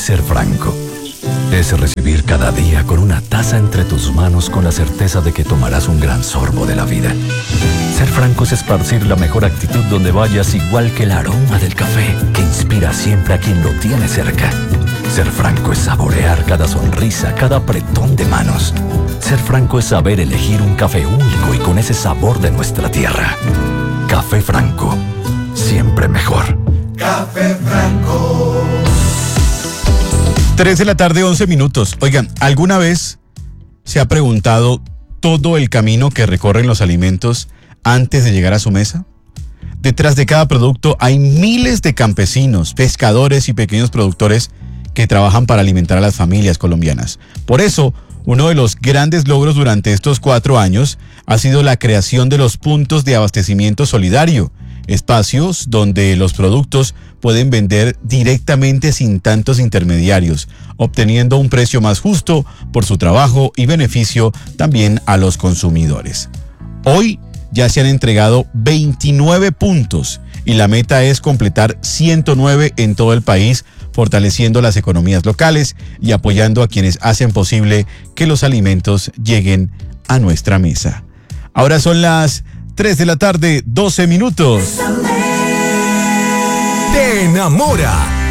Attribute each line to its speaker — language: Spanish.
Speaker 1: ser Franco. Es recibir cada día con una taza entre tus manos con la certeza de que tomarás un gran sorbo de la vida. Ser Franco es esparcir la mejor actitud donde vayas, igual que el aroma del café que inspira siempre a quien lo tiene cerca. Ser Franco es saborear cada sonrisa, cada apretón de manos. Ser Franco es saber elegir un café único y con ese sabor de nuestra tierra. Café Franco, siempre mejor.
Speaker 2: Café Franco.
Speaker 3: 3 de la tarde, 11 minutos. Oigan, ¿alguna vez se ha preguntado todo el camino que recorren los alimentos antes de llegar a su mesa? Detrás de cada producto hay miles de campesinos, pescadores y pequeños productores que trabajan para alimentar a las familias colombianas. Por eso, uno de los grandes logros durante estos 4 años ha sido la creación de los puntos de abastecimiento solidario, espacios donde los productos pueden vender directamente sin tantos intermediarios, obteniendo un precio más justo por su trabajo y beneficio también a los consumidores. Hoy ya se han entregado 29 puntos y la meta es completar 109 en todo el país, fortaleciendo las economías locales y apoyando a quienes hacen posible que los alimentos lleguen a nuestra mesa. Ahora son las 3 de la tarde, 12 minutos.
Speaker 4: Te enamora